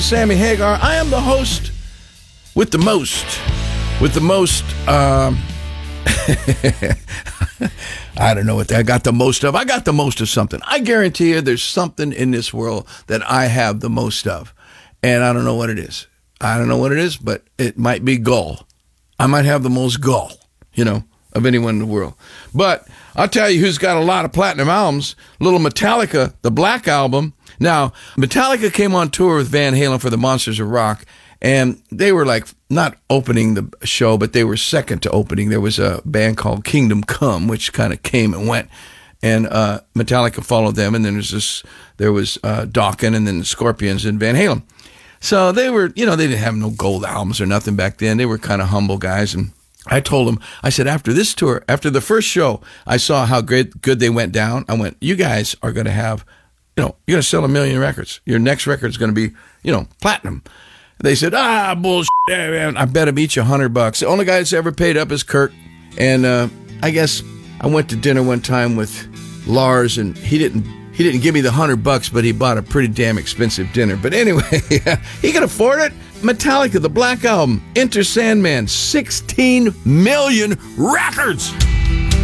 Sammy Hagar. I am the host with the most. I don't know what I got the most of. I got the most of something. I guarantee you there's something in this world that I have the most of. And I don't know what it is. But it might be gall. I might have the most gall, of anyone in the world. But I'll tell you who's got a lot of platinum albums. Little Metallica, the Black Album. Now, Metallica came on tour with Van Halen for the Monsters of Rock, and they were like not opening the show, but they were second to opening. There was a band called Kingdom Come, which kind of came and went, and Metallica followed them, and then there was Dokken, and then the Scorpions and Van Halen. So they were, they didn't have no gold albums or nothing back then. They were kind of humble guys, and I told them, I said, after this tour, after the first show, I saw how good they went down. I went, you guys are going to have, you're going to sell 1 million records. Your next record is going to be, platinum. They said, bullshit, man. I bet him each $100. The only guy that's ever paid up is Kurt. And I guess I went to dinner one time with Lars, and he didn't give me the $100, but he bought a pretty damn expensive dinner. But anyway, he can afford it. Metallica, the Black Album, Enter Sandman, 16 million records.